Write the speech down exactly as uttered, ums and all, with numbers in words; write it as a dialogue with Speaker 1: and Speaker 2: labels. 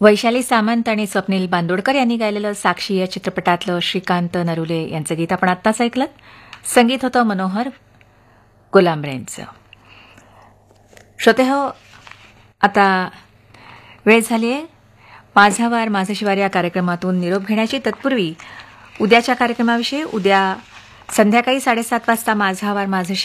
Speaker 1: वैशाली सामंत आणि स्वप्नील बांदोडकर यांनी गायलेलं साक्षी या चित्रपटातलं श्रीकांत नरुले यांचं गीत आपण आत्ताच ऐकलं. संगीत होतं मनोहर गुलामरेंचं. श्रोतेहो, आता वेळ झाली आहे माझा वार माझा शिवार या कार्यक्रमातून निरोप घेण्याची. तत्पूर्वी उद्याच्या कार्यक्रमाविषयी, उद्या संध्याकाळी साडेसात वाजता माझा वार माझा